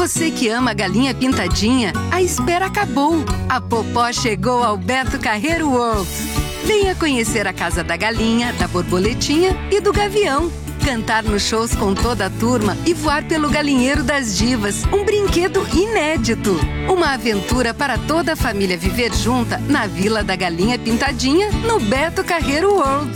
Você que ama a galinha pintadinha, a espera acabou. A Popó chegou ao Beto Carreiro World. Venha conhecer a Casa da Galinha, da Borboletinha e do Gavião. Cantar nos shows com toda a turma e voar pelo Galinheiro das Divas, um brinquedo inédito. Uma aventura para toda a família viver junta na Vila da Galinha Pintadinha, no Beto Carreiro World.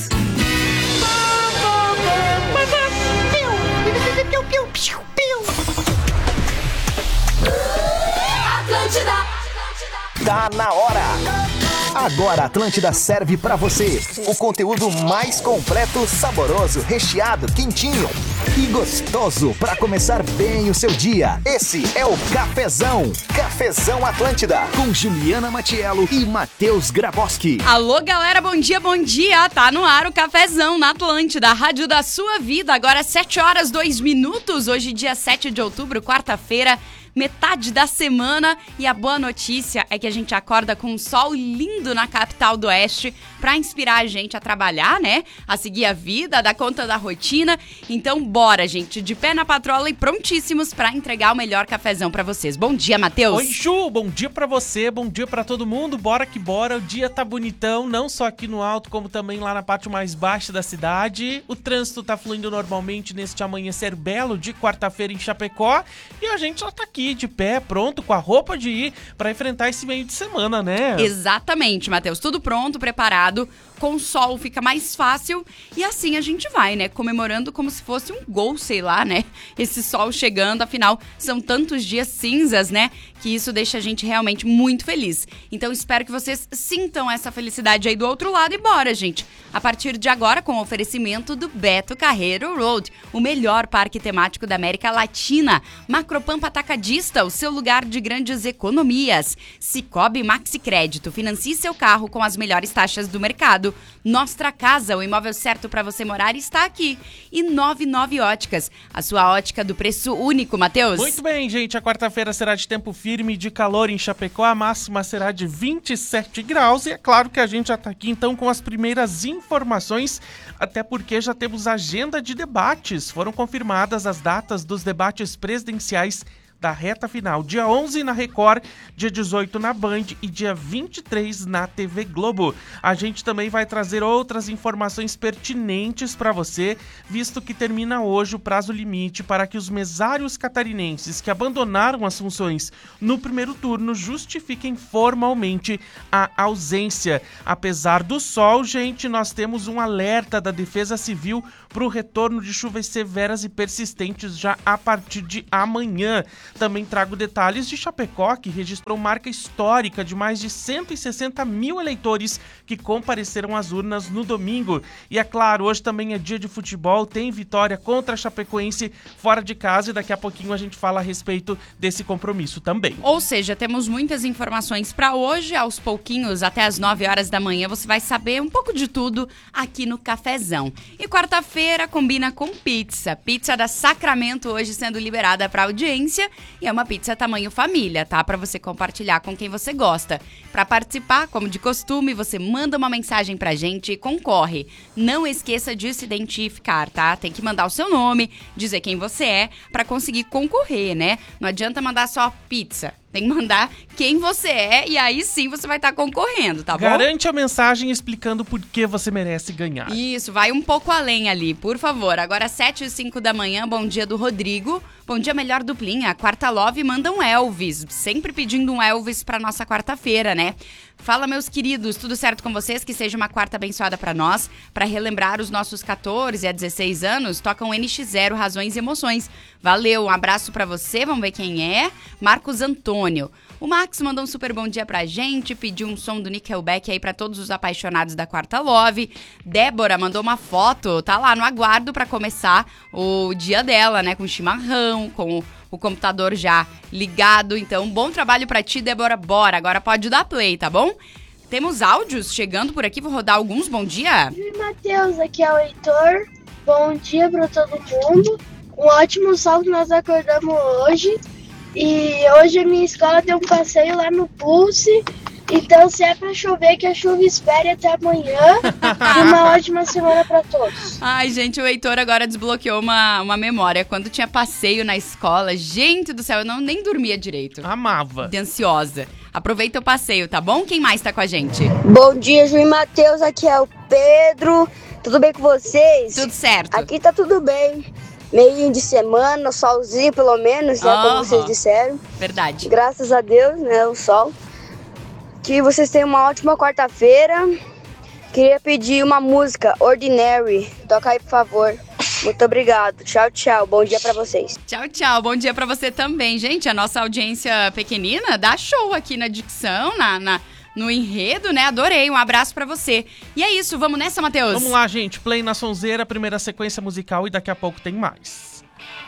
Atlântida! Tá na hora! Agora a Atlântida serve pra você o conteúdo mais completo, saboroso, recheado, quentinho e gostoso pra começar bem o seu dia. Esse é o Cafezão. Cafezão Atlântida, com Juliana Matiello e Matheus Graboski. Alô, galera, bom dia, bom dia. Tá no ar o Cafezão na Atlântida, a rádio da sua vida. Agora 7h02. Hoje, dia 7 de outubro, quarta-feira. Metade da semana, e a boa notícia é que a gente acorda com um sol lindo na capital do Oeste para inspirar a gente a trabalhar, né? A seguir a vida, a dar conta da rotina. Então bora, gente, de pé na patrola e prontíssimos para entregar o melhor cafezão para vocês. Bom dia, Matheus. Oi, Ju, bom dia para você, bom dia para todo mundo. Bora que bora, o dia tá bonitão, não só aqui no alto, como também lá na parte mais baixa da cidade. O trânsito tá fluindo normalmente neste amanhecer belo de quarta-feira em Chapecó, e a gente já tá aqui de pé, pronto, com a roupa de ir para enfrentar esse meio de semana, né? Exatamente, Matheus. Tudo pronto, preparado. Com o sol fica mais fácil e assim a gente vai, né? Comemorando como se fosse um gol, sei lá, né? Esse sol chegando, afinal, são tantos dias cinzas, né? Que isso deixa a gente realmente muito feliz. Então espero que vocês sintam essa felicidade aí do outro lado e bora, gente! A partir de agora, com o oferecimento do Beto Carreiro Road, o melhor parque temático da América Latina. Macropampa Atacadista, o seu lugar de grandes economias. Cicobi Maxi Crédito, financie seu carro com as melhores taxas do mercado. Nostra Casa, o imóvel certo para você morar, está aqui. E 99 Óticas, a sua ótica do preço único, Matheus. Muito bem, gente, a quarta-feira será de tempo firme e de calor em Chapecó, a máxima será de 27 graus e é claro que a gente já está aqui então com as primeiras informações, até porque já temos agenda de debates. Foram confirmadas as datas dos debates presidenciais da reta final, dia 11 na Record, dia 18 na Band e dia 23 na TV Globo. A gente também vai trazer outras informações pertinentes para você, visto que termina hoje o prazo limite para que os mesários catarinenses que abandonaram as funções no primeiro turno justifiquem formalmente a ausência. Apesar do sol, gente, nós temos um alerta da Defesa Civil para o retorno de chuvas severas e persistentes já a partir de amanhã. Também trago detalhes de Chapecó, que registrou marca histórica de mais de 160 mil eleitores que compareceram às urnas no domingo. E é claro, hoje também é dia de futebol, tem vitória contra a Chapecoense fora de casa e daqui a pouquinho a gente fala a respeito desse compromisso também. Ou seja, temos muitas informações para hoje, aos pouquinhos, até as 9 horas da manhã, você vai saber um pouco de tudo aqui no Cafezão. E quarta-feira combina com pizza. Pizza da Sacramento hoje sendo liberada para audiência. E é uma pizza tamanho família, tá? Para você compartilhar com quem você gosta. Para participar, como de costume, você manda uma mensagem pra gente e concorre. Não esqueça de se identificar, tá? Tem que mandar o seu nome, dizer quem você é, para conseguir concorrer, né? Não adianta mandar só pizza. Tem que mandar quem você é e aí sim você vai estar concorrendo, tá bom? Garante a mensagem explicando por que você merece ganhar. Isso, vai um pouco além ali, por favor. Agora 7h05 da manhã, bom dia do Rodrigo. Bom dia, melhor duplinha. Quarta Love manda um Elvis. Sempre pedindo um Elvis pra nossa quarta-feira, né? Fala, meus queridos, tudo certo com vocês? Que seja uma quarta abençoada pra nós. Pra relembrar os nossos 14 a 16 anos, tocam NX0, Razões e Emoções. Valeu, um abraço pra você, vamos ver quem é. Marcos Antônio. O Max mandou um super bom dia pra gente, pediu um som do Nickelback aí pra todos os apaixonados da Quarta Love. Débora mandou uma foto, tá lá no aguardo pra começar o dia dela, né? Com chimarrão, com o computador já ligado. Então, bom trabalho pra ti, Débora. Bora, agora pode dar play, tá bom? Temos áudios chegando por aqui, vou rodar alguns. Bom dia. Oi, Matheus, aqui é o Heitor. Bom dia pra todo mundo. Um ótimo sol que nós acordamos hoje. E hoje a minha escola tem um passeio lá no Pulse. Então, se é pra chover, que a chuva espere até amanhã. E uma ótima semana pra todos. Ai, gente, o Heitor agora desbloqueou uma memória. Quando tinha passeio na escola, gente do céu, eu nem dormia direito. Amava. De ansiosa. Aproveita o passeio, tá bom? Quem mais tá com a gente? Bom dia, Ju e Matheus, aqui é o Pedro. Tudo bem com vocês? Tudo certo. Aqui tá tudo bem. Meio de semana, solzinho pelo menos, né? Como vocês disseram. Verdade. Graças a Deus, né? O sol. Que vocês tenham uma ótima quarta-feira. Queria pedir uma música, Ordinary. Toca aí, por favor. Muito obrigado. Tchau, tchau. Bom dia pra vocês. Tchau, tchau. Bom dia pra você também. Gente, a nossa audiência pequenina dá show aqui na dicção, no enredo, né? Adorei. Um abraço pra você. E é isso. Vamos nessa, Matheus? Vamos lá, gente. Play na sonzeira, primeira sequência musical e daqui a pouco tem mais.